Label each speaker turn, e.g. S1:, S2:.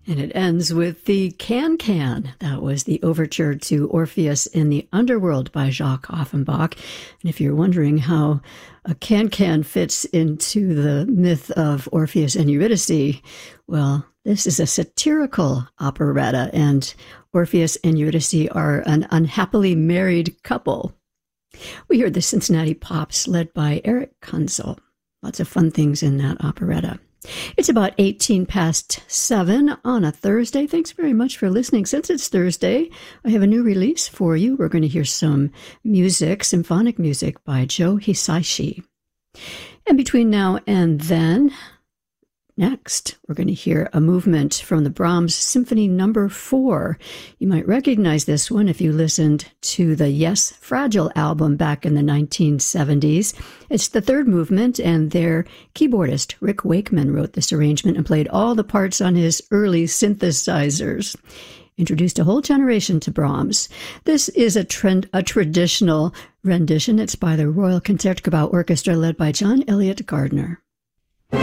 S1: And it ends with the Can-Can. That was the overture to Orpheus in the Underworld by Jacques Offenbach. And if you're wondering how a can-can fits into the myth of Orpheus and Eurydice, well, this is a satirical operetta, and Orpheus and Eurydice are an unhappily married couple. We heard the Cincinnati Pops led by Eric Kunzel. Lots of fun things in that operetta. It's about 18 past 7 on a Thursday. Thanks very much for listening. Since it's Thursday, I have a new release for you. We're going to hear some music, symphonic music by Joe Hisaishi. And between now and then, next, we're going to hear a movement from the Brahms Symphony No. 4. You might recognize this one if you listened to the Yes, Fragile album back in the 1970s. It's the third movement, and their keyboardist, Rick Wakeman, wrote this arrangement and played all the parts on his early synthesizers. Introduced a whole generation to Brahms. This is a traditional rendition. It's by the Royal Concertgebouw Orchestra led by John Elliott Gardner.